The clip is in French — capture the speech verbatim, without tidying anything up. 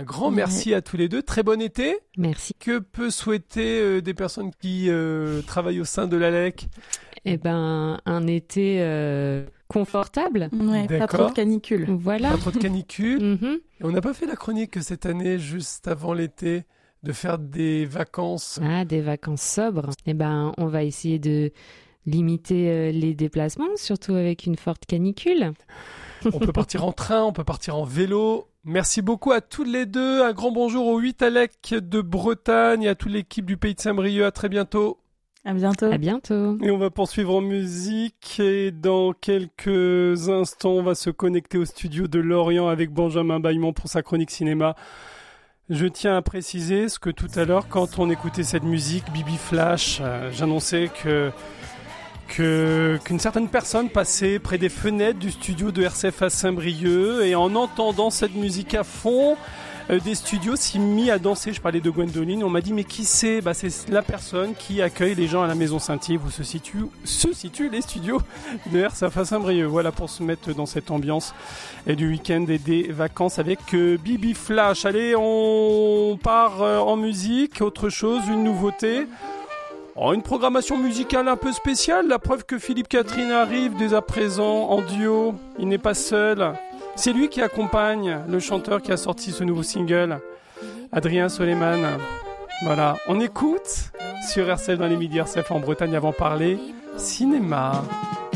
Un grand merci ouais. à tous les deux. Très bon été. Merci. Que peut souhaiter euh, des personnes qui euh, travaillent au sein de l'A L E C ? Eh ben, un été euh, confortable. Ouais, pas trop de canicule. Voilà. Pas trop de canicule. Mm-hmm. Et on n'a pas fait la chronique cette année, juste avant l'été, de faire des vacances. Ah, des vacances sobres. Eh ben, on va essayer de limiter euh, les déplacements, surtout avec une forte canicule. On peut partir en train, on peut partir en vélo. Merci beaucoup à tous les deux. Un grand bonjour aux huit A L E C de Bretagne et à toute l'équipe du Pays de Saint-Brieuc. À très bientôt. À bientôt. À bientôt. Et on va poursuivre en musique. Et dans quelques instants, on va se connecter au studio de Lorient avec Benjamin Baillemont pour sa chronique cinéma. Je tiens à préciser ce que tout à l'heure, quand on écoutait cette musique, Bibi Flash, euh, j'annonçais que... Que, qu'une certaine personne passait près des fenêtres du studio de R C F à Saint-Brieuc et en entendant cette musique à fond euh, des studios s'est mis à danser. Je parlais de Gwendoline, on m'a dit mais qui c'est ? Bah, c'est la personne qui accueille les gens à la Maison Saint-Yves où se situent, se situent les studios de R C F à Saint-Brieuc. Voilà pour se mettre dans cette ambiance et du week-end et des vacances avec euh, Bibi Flash. Allez, on part euh, en musique, autre chose, une nouveauté. Oh, une programmation musicale un peu spéciale, la preuve que Philippe Catherine arrive dès à présent en duo, il n'est pas seul. C'est lui qui accompagne le chanteur qui a sorti ce nouveau single, Adrien Soleiman. Voilà, on écoute sur R C F dans les midis R C F en Bretagne avant de parler cinéma.